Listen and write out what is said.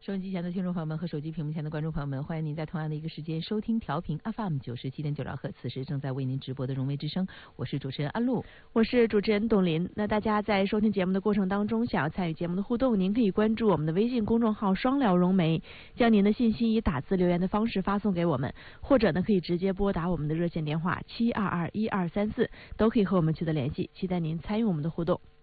收音机前的听众朋友们和手机屏幕前的观众朋友们，欢迎您在同样的一个时间收听调频 FM 97.9赫，此时正在为您直播的荣威之声，我是主持人安露， 我是主持人董林。那大家在收听节目的过程当中，想要参与节目的互动，您可以关注我们的微信公众号双聊融媒，将您的信息以打字留言的方式发送给我们，或者呢可以直接拨打我们的热线电话7221234，都可以和我们取得联系，期待您参与我们的互动。